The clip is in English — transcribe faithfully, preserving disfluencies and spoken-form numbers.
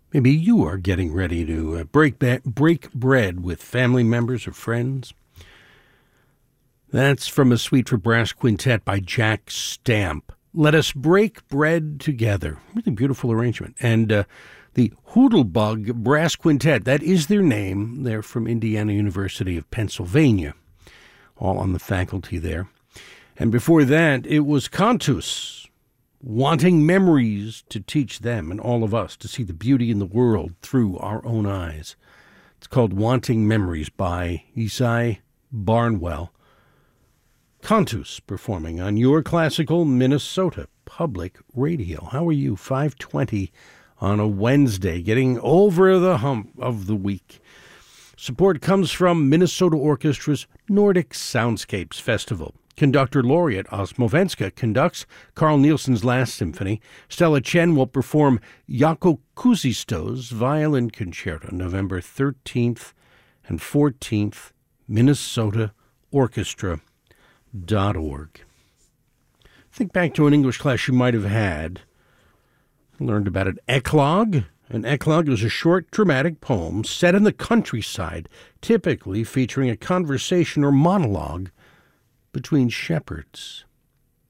Maybe you are getting ready to uh, break ba- break bread with family members or friends. That's from a suite for brass quintet by Jack Stamp. Let us break bread together. Really beautiful arrangement. And uh, the Hootlebug Brass Quintet, that is their name. They're from Indiana University of Pennsylvania, all on the faculty there. And before that, it was Cantus, wanting memories to teach them and all of us to see the beauty in the world through our own eyes. It's called Wanting Memories by Isai Barnwell. Cantus performing on your classical Minnesota Public Radio. How are you? five twenty on a Wednesday, getting over the hump of the week. Support comes from Minnesota Orchestra's Nordic Soundscapes Festival. Conductor laureate Osmovenska conducts Carl Nielsen's Last Symphony. Stella Chen will perform Jaakko Kuusisto's Violin Concerto, November thirteenth and fourteenth, Minnesota Orchestra. Dot org. Think back to an English class you might have had. Learned about an eclogue. An eclogue is a short dramatic poem set in the countryside, typically featuring a conversation or monologue between shepherds.